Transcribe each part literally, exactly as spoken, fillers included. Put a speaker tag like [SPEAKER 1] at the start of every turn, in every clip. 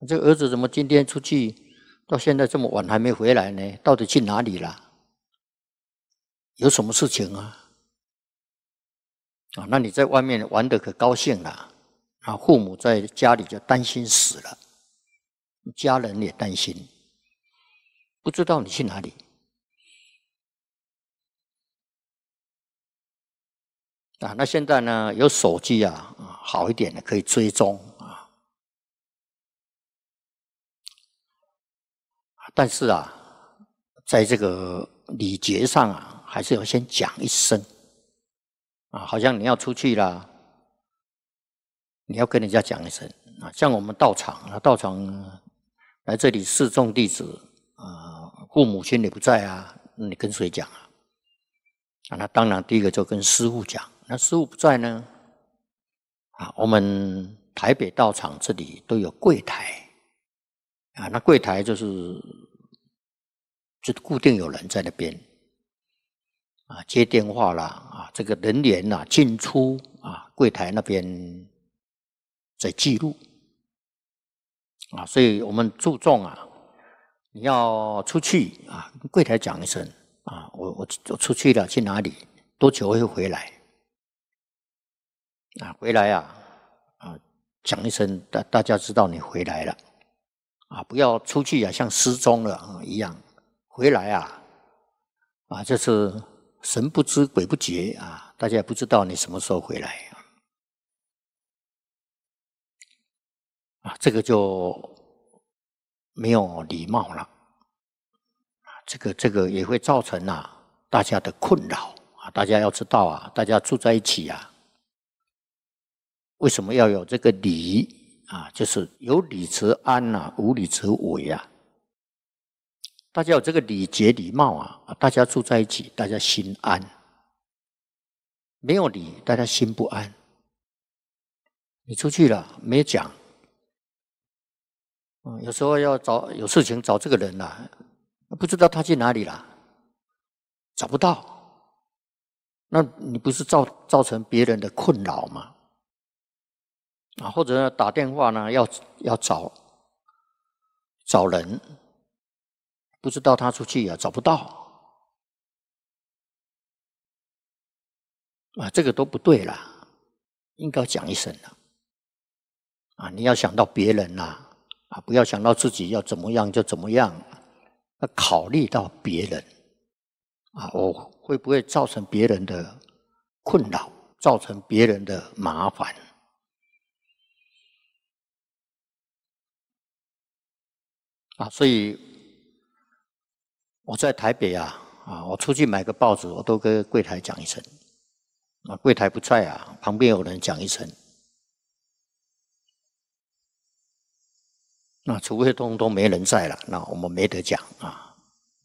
[SPEAKER 1] 这个儿子怎么今天出去到现在这么晚还没回来呢？到底去哪里了？有什么事情啊？啊，那你在外面玩得可高兴了，啊，父母在家里就担心死了，家人也担心，不知道你去哪里。啊，那现在呢，有手机啊，好一点的可以追踪啊。但是啊，在这个礼节上啊，还是要先讲一声啊，好像你要出去啦，你要跟人家讲一声啊。像我们道场啊，道场来这里示众弟子啊，父母亲也不在啊，你跟谁讲啊？啊，那当然第一个就跟师父讲。那师父不在呢，啊，我们台北道场这里都有柜台啊，那柜台就是就固定有人在那边啊，接电话啦啊，这个人员呐进出啊，柜台那边在记录啊，所以我们注重啊，你要出去啊，跟柜台讲一声啊，我我我出去了，去哪里？多久会回来？啊，回来啊，啊，讲一声，大大家知道你回来了，啊，不要出去啊，像失踪了啊一样，回来啊，啊，这是神不知鬼不觉啊，大家也不知道你什么时候回来啊，这个就没有礼貌了，这个这个也会造成啊大家的困扰啊，大家要知道啊，大家住在一起啊。为什么要有这个礼啊？就是有礼则安啊，无礼则为啊。大家有这个礼节礼貌啊，大家住在一起，大家心安。没有礼，大家心不安。你出去了没讲，嗯，有时候要找有事情找这个人啦，不知道他去哪里了，找不到，那你不是造造成别人的困扰吗？啊，或者打电话呢，要要找找人，不知道他出去啊，找不到，啊，这个都不对啦，应该讲一声啦，啊，你要想到别人啦，啊，不要想到自己要怎么样就怎么样，要考虑到别人，啊，我会不会造成别人的困扰，造成别人的麻烦？啊，所以我在台北啊，啊，我出去买个报纸，我都跟柜台讲一声。啊，柜台不在啊，旁边有人讲一声。那除非通通没人在了，那我们没得讲啊。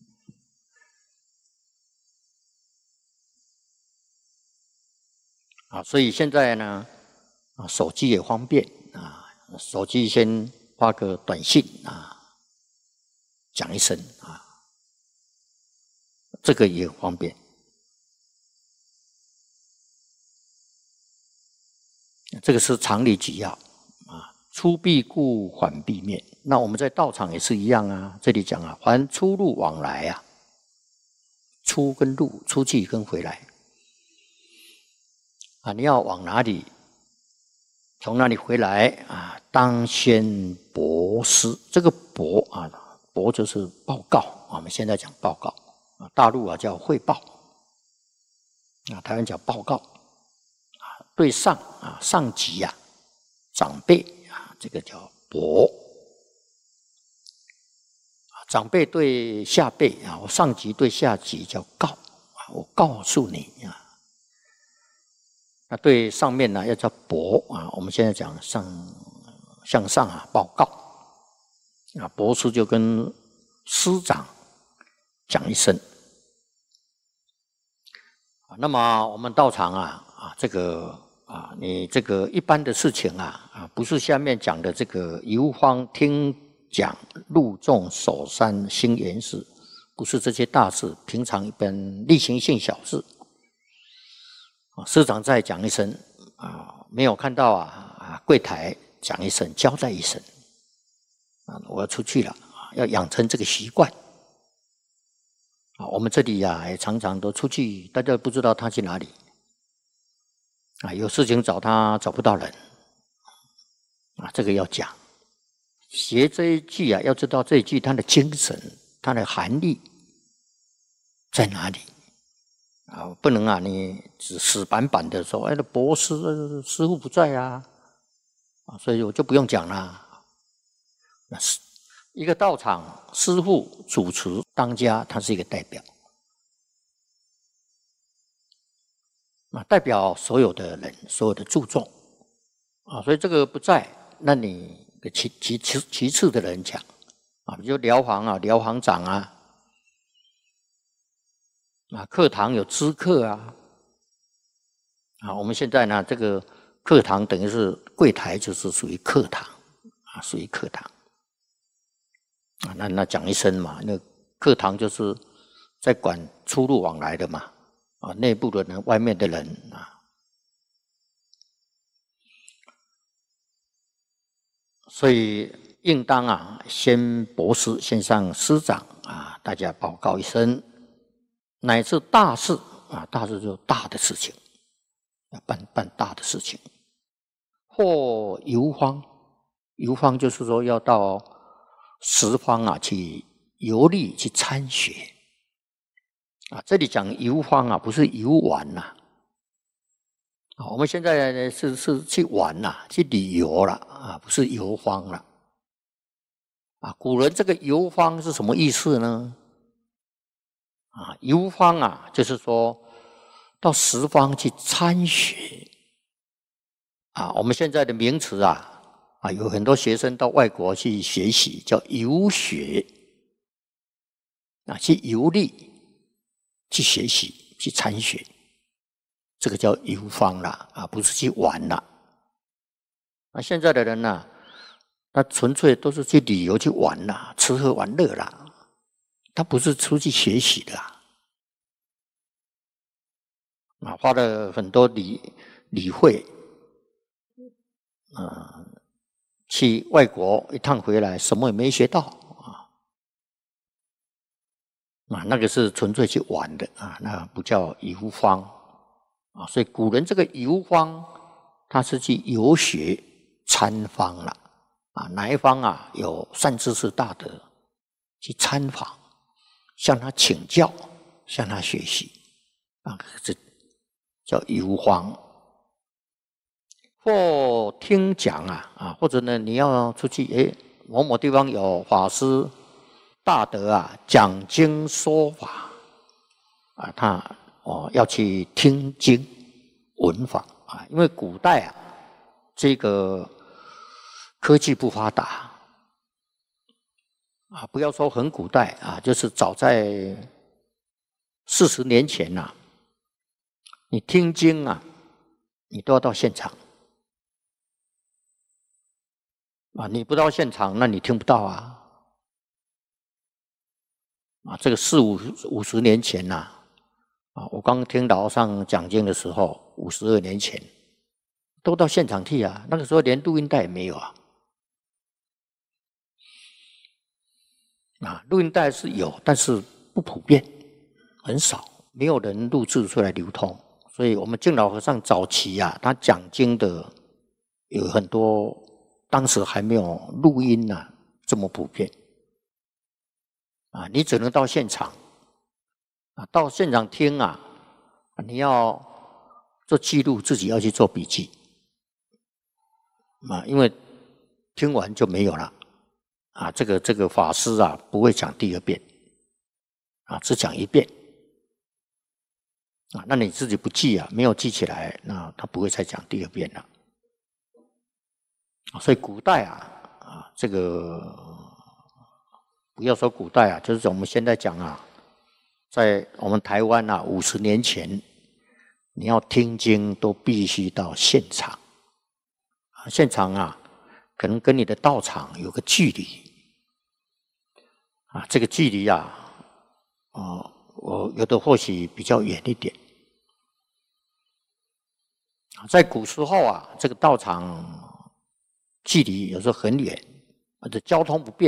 [SPEAKER 1] 啊，所以现在呢，啊，手机也方便啊，手机先发个短信啊。讲一声啊，这个也方便。这个是常理举要啊，出必故，还必面。那我们在道场也是一样啊，这里讲啊，凡出入往来啊，出跟入，出去跟回来啊，你要往哪里？从哪里回来啊？当先博思，这个博啊。博就是报告，我们现在讲报告啊，大陆啊叫汇报啊，台湾讲报告啊，对上啊上级啊长辈啊，这个叫博啊，长辈对下辈啊，我上级对下级叫告啊，我告诉你啊，那对上面呢要叫博啊，我们现在讲上向上啊报告。啊，博士就跟师长讲一声。那么我们道场啊，啊，这个啊，你这个一般的事情啊，啊，不是下面讲的这个游方听讲入众守山兴言事，不是这些大事，平常一般例行性小事。啊，师长再讲一声啊，没有看到啊，啊，柜台讲一声，交代一声。 啊，我要出去了，要养成这个习惯。啊，我们这里呀、啊、也常常都出去，大家不知道他去哪里。啊，有事情找他找不到人。啊，这个要讲。学这一句啊，要知道这一句它的精神、它的含义在哪里。啊，不能啊，你只死板板的说，哎，那博士师父不在啊，啊，所以我就不用讲了。那是一个道场，师父主持当家，他是一个代表，啊，代表所有的人，所有的注重，啊，所以这个不在，那你其其其其次的人讲，啊，比如寮行啊，寮行长啊。啊，课堂有知客啊，啊，我们现在呢，这个课堂等于是柜台，就是属于课堂，啊，属于课堂，啊，那那讲一声嘛，那课堂就是在管出入往来的嘛，啊，内部的人，外面的人啊，所以应当啊，先博士，先上师长啊，大家报告一声。乃至大事啊，大事就是大的事情，要办办大的事情。或游方，游方就是说要到十方啊去游历去参学啊。这里讲游方啊，不是游玩呐、啊。我们现在是是去玩呐、啊，去旅游了啊，不是游方了啊。古人这个游方是什么意思呢？啊，游方啊，就是说到十方去参学啊。我们现在的名词啊，啊，有很多学生到外国去学习，叫游学啊，去游历、去学习、去参学，这个叫游方啦，啊，不是去玩啦。啊，现在的人呢、啊，他纯粹都是去旅游、去玩啦，吃喝玩乐啦，他不是出去学习的啊。啊，花了很多理理会，啊，去外国一趟回来，什么也没学到啊，啊，那个是纯粹去玩的啊，那不叫游方啊。所以古人这个游方，他是去游学参访了啊，哪一方啊有善知识大德，去参访，向他请教，向他学习啊，这叫游方。或听讲啊啊，或者呢，你要出去，诶，某某地方有法师大德啊，讲经说法啊，他哦要去听经闻法啊，因为古代啊，这个科技不发达啊，不要说很古代啊，就是早在四十年前呐、啊，你听经啊，你都要到现场。啊，你不到现场，那你听不到啊！啊，这个四五五十年前呐、啊，啊，我刚听老和尚讲经的时候，五十二年前，都到现场去啊。那个时候连录音带也没有啊。啊，录音带是有，但是不普遍，很少，没有人录制出来流通。所以我们净老和尚早期啊，他讲经的有很多。当时还没有录音呢、啊、这么普遍啊，你只能到现场啊，到现场听啊，你要做记录，自己要去做笔记啊，因为听完就没有了啊。这个这个法师啊，不会讲第二遍啊，只讲一遍啊。那你自己不记啊，没有记起来，那他不会再讲第二遍了。所以古代啊，啊，这个不要说古代啊，就是我们现在讲啊，在我们台湾啊，五十年前，你要听经都必须到现场，啊，现场啊，可能跟你的道场有个距离，啊，这个距离啊，哦，我有的或许比较远一点，在古时候啊，这个道场。距离有时候很远或者交通不便。